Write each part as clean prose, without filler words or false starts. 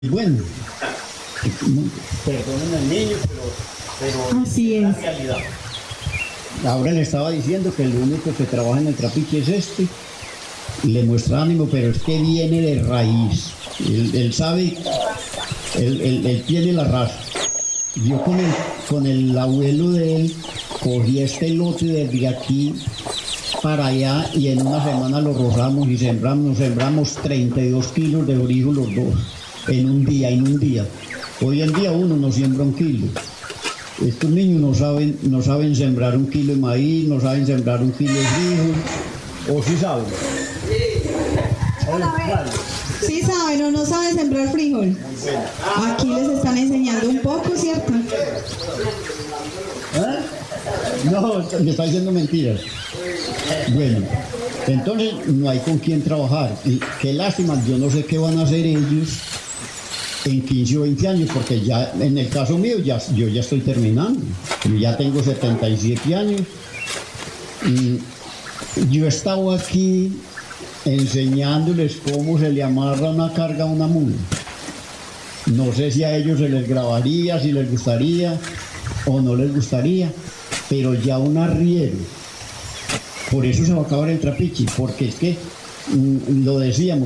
Bueno, perdonen al niño, pero Así es la es. realidad. Ahora le estaba diciendo que el único que trabaja en el trapiche es este, y le muestra ánimo, pero es que viene de raíz. Él sabe, él tiene la raza. Yo con el abuelo de él cogí este lote desde aquí para allá y en una semana lo rozamos y nos sembramos 32 kilos de frijol los dos, en un día. Hoy en día uno no siembra un kilo. Estos niños no saben sembrar un kilo de maíz, no saben sembrar un kilo de frijol, o sí saben. Sí saben o no saben sembrar frijol. Aquí les están enseñando un poco, ¿cierto? ¿Ah? No, me está diciendo mentiras. Bueno, entonces no hay con quién trabajar. Y qué lástima, yo no sé qué van a hacer ellos en 15 o 20 años, porque ya en el caso mío yo ya estoy terminando. Yo ya tengo 77 años. Y yo he estado aquí enseñándoles cómo se le amarra una carga a una mula. No sé si a ellos se les grabaría, si les gustaría o no les gustaría, pero ya un arriero. Por eso se va a acabar el trapiche, porque es que, lo decíamos,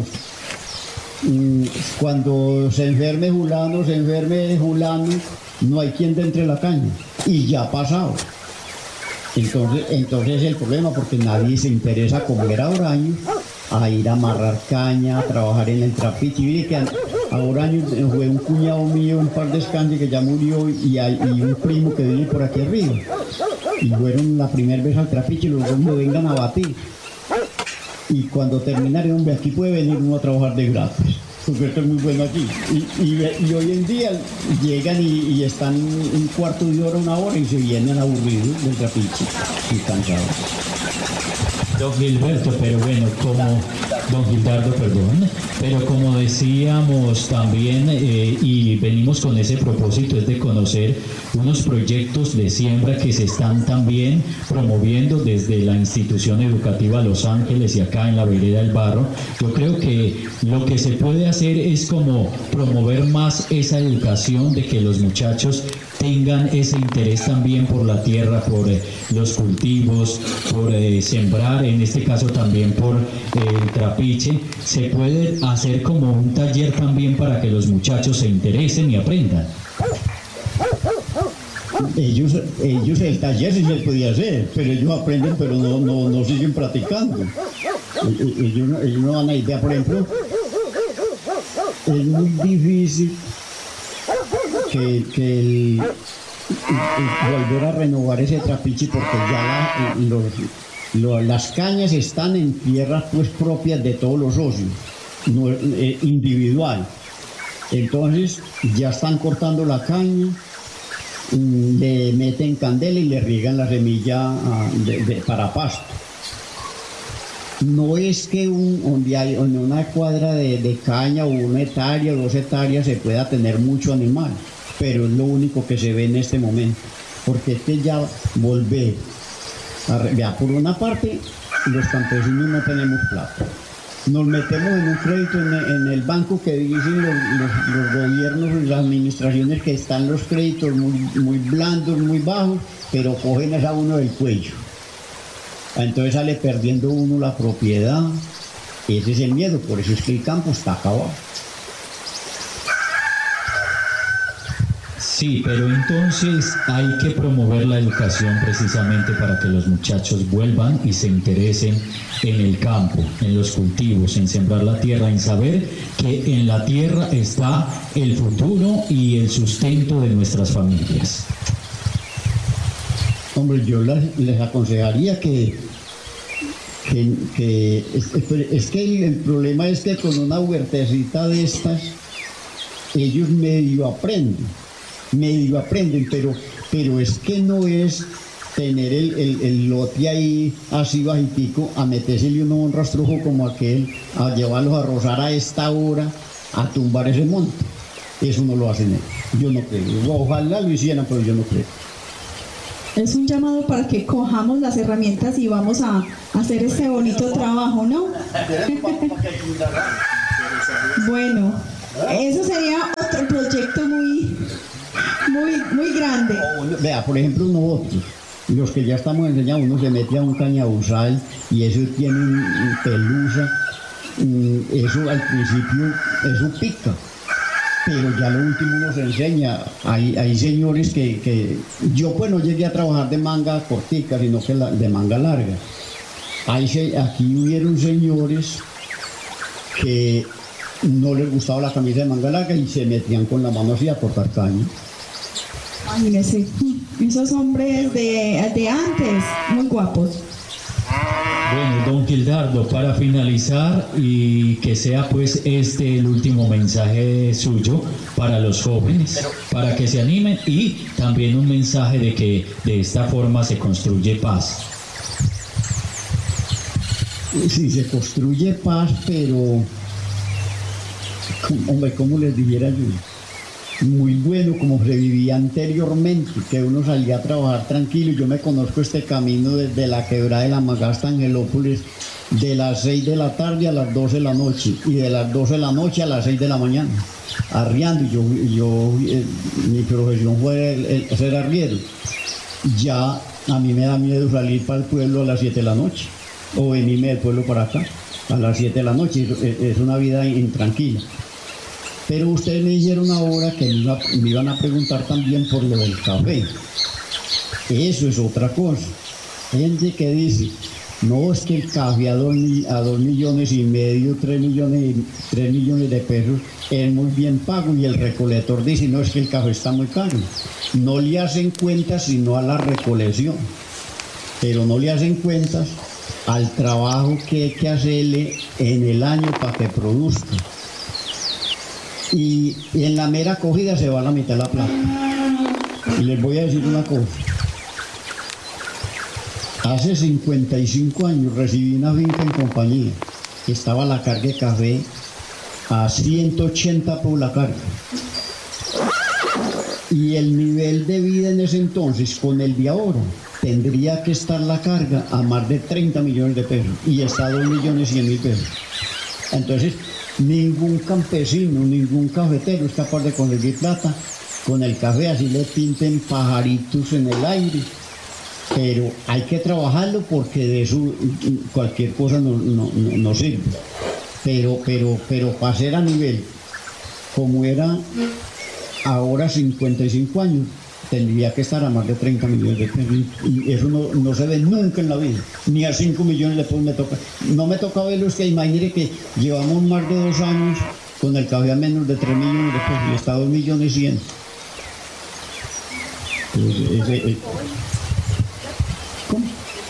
cuando se enferme Julano, no hay quien entre la caña, y ya ha pasado. Entonces el problema, porque nadie se interesa como era Oraño, a ir a amarrar caña, a trabajar en el trapiche. Y mire que a Oraño fue un cuñado mío, en paz descanse, que ya murió, y un primo que vive por aquí arriba. Y fueron la primera vez al trapiche y los dos me vengan a batir. Y cuando terminaron, hombre, aquí puede venir uno a trabajar de gratis, porque esto es muy bueno aquí. Y hoy en día llegan y están un cuarto de hora, una hora, y se vienen aburridos del trapiche y cansados. Don Gilberto, pero bueno, don Gildardo, perdón, pero como decíamos también, y venimos con ese propósito, es de conocer unos proyectos de siembra que se están también promoviendo desde la institución educativa Los Ángeles y acá en la vereda del Barro. Yo creo que lo que se puede hacer es como promover más esa educación de que los muchachos tengan ese interés también por la tierra, por los cultivos, por sembrar, en este caso también por el trapiche. Se puede hacer como un taller también para que los muchachos se interesen y aprendan. Ellos el taller sí se podía hacer, pero ellos aprenden, pero no siguen practicando. Ellos no dan la idea. Por ejemplo, es muy difícil que volver a renovar ese trapiche, porque ya las cañas están en tierras pues propias de todos los socios, no, individual. Entonces ya están cortando la caña, le meten candela y le riegan la semilla para pasto. No es que en una cuadra de caña o 1 hectárea o 2 hectáreas se pueda tener mucho animal, pero es lo único que se ve en este momento, porque es que ya volver, ya por una parte, los campesinos no tenemos plata. Nos metemos en un crédito en el banco que dicen los gobiernos y las administraciones que están los créditos muy blandos, muy bajos, pero cogen a uno del cuello. Entonces sale perdiendo uno la propiedad. Ese es el miedo, por eso es que el campo está acabado. Sí, pero entonces hay que promover la educación precisamente para que los muchachos vuelvan y se interesen en el campo, en los cultivos, en sembrar la tierra, en saber que en la tierra está el futuro y el sustento de nuestras familias. Hombre, yo les aconsejaría que es que el problema es que con una huertecita de estas, ellos medio aprenden, pero es que no es tener el lote ahí así bajitico, a metérsele uno un rastrujo como aquel, a llevarlos a rozar a esta hora, a tumbar ese monte. Eso no lo hacen ellos, yo no creo. Ojalá lo hicieran, pero yo no creo. Es un llamado para que cojamos las herramientas y vamos a hacer este bonito trabajo, ¿no? Bueno, Eso sería otro proyecto muy grande. Vea, por ejemplo, nosotros, los que ya estamos enseñando, uno se mete a un cañabuzal y eso tiene pelusa, eso al principio, eso pica. Pero ya lo último nos enseña, hay señores que yo pues no llegué a trabajar de manga cortica, sino que de manga larga. Aquí hubieron señores que no les gustaba la camisa de manga larga y se metían con la mano así a cortar caña. Imagínese, esos hombres de antes, muy guapos. Bueno, don Gildardo, para finalizar y que sea pues este el último mensaje suyo para los jóvenes, para que se animen y también un mensaje de que de esta forma se construye paz. Sí, se construye paz, pero, hombre, ¿cómo les dijera yo? Muy bueno como se vivía anteriormente, que uno salía a trabajar tranquilo. Yo me conozco este camino desde la quebrada de la Magasta, Angelópolis, de las 6 de la tarde a las 12 de la noche y de las 12 de la noche a las 6 de la mañana, arriando. Mi profesión fue el ser arriero. Ya a mí me da miedo salir para el pueblo a las 7 de la noche o venirme del pueblo para acá a las 7 de la noche. Es una vida intranquila. Pero ustedes me dijeron ahora que me iban a preguntar también por lo del café. Eso es otra cosa. Gente que dice, no, es que el café a 2,5 millones, 3 millones de pesos es muy bien pago, y el recolector dice, no, es que el café está muy caro. No le hacen cuentas sino a la recolección, pero no le hacen cuentas al trabajo que hay que hacerle en el año para que produzca. Y en la mera cogida se va la mitad de la plata. Y les voy a decir una cosa. Hace 55 años recibí una finca en compañía. Estaba la carga de café a 180 por la carga. Y el nivel de vida en ese entonces, con el de ahora, tendría que estar la carga a más de 30 millones de pesos. Y está a 2.100.000 pesos. Entonces, ningún campesino, ningún cafetero es capaz de conseguir plata con el café, así le pinten pajaritos en el aire, pero hay que trabajarlo porque de eso cualquier cosa no sirve. Pero para ser a nivel como era ahora 55 años, tendría que estar a más de 30 millones de pesos, y eso no se ve nunca en la vida, ni a 5 millones de pesos me toca. No me toca verlo, es que imagínate que llevamos más de 2 años con el café a menos de 3 millones de pesos y está a 2.100.000. ¿Cómo?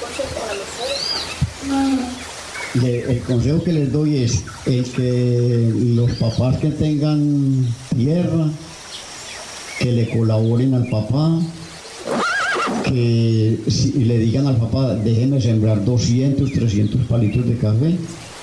El consejo que les doy es el que los papás que tengan tierra, que le colaboren al papá, que le digan al papá, déjeme sembrar 200, 300 palitos de café,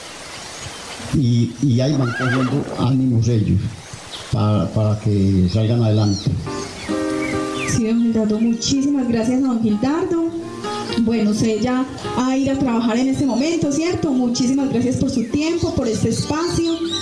y ahí van cogiendo ánimos ellos para que salgan adelante. Sí, don Gildardo, muchísimas gracias, don Gildardo. Bueno, usted ya a ir a trabajar en este momento, ¿cierto? Muchísimas gracias por su tiempo, por este espacio.